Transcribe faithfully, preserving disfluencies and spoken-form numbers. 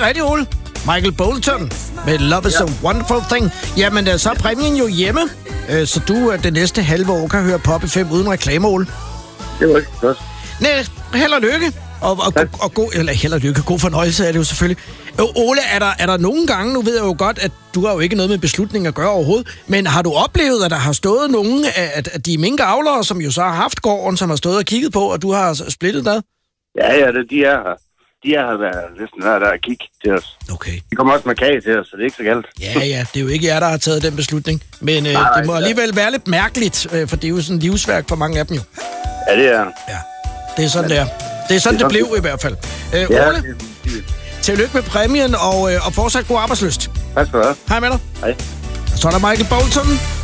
er rigtigt, Ole. Michael Bolton med Love is ja. a Wonderful Thing. Jamen, så er præmien jo hjemme, så du det næste halve år kan høre Pop F M uden reklame, Ole. Det var ikke godt. Nej, held og lykke. Og, og, og, og god, eller held og lykke, god fornøjelse er det jo selvfølgelig. Ole, er der, er der nogle gange, nu ved jeg jo godt, at du har jo ikke noget med beslutning at gøre overhovedet, men har du oplevet, at der har stået nogen af, af de minkavlere, som jo så har haft gården, som har stået og kigget på, og du har splittet der? Ja, ja, det, de er her. De er her der, næsten der, der er kig til os. Okay. De kommer også med kage til os, så det er ikke så galt. Ja, ja, det er jo ikke jer, der har taget den beslutning. Men øh, nej, det må ja. alligevel være lidt mærkeligt, øh, for det er jo sådan livsværk for mange af dem jo. Ja, det er. Ja, det er sådan, det er. Det er sådan, det, det blev i hvert fald. Øh, ja, Ole, det, det. tillykke med præmien, og, øh, og fortsat god arbejdsløst. Tak skal du have. Hej med dig. Hej. Så er der Michael Bolton.